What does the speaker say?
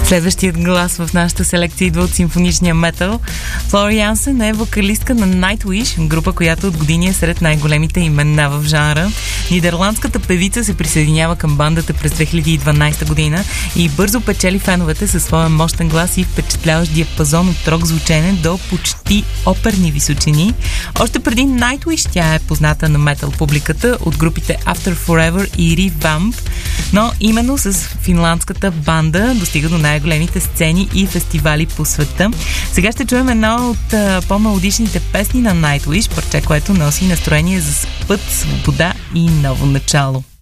Следващият глас в нашата селекция идва от симфоничния метал. Флора Янсен е вокалистка на Nightwish, група, която от години е сред най-големите имена в жанра. Нидерландската певица се присъединява към бандата през 2012 година и бързо печели феновете със своя мощен глас и впечатляващ диапазон от рок звучене до почти оперни височини. Още преди Nightwish тя е позната на метал публиката от групите After Forever и Revamp, но именно с финландската банда достига до най-големите сцени и фестивали по света. Сега ще чуем една от по-мелодичните песни на Nightwish, парче, което носи настроение за път, свобода и ново начало.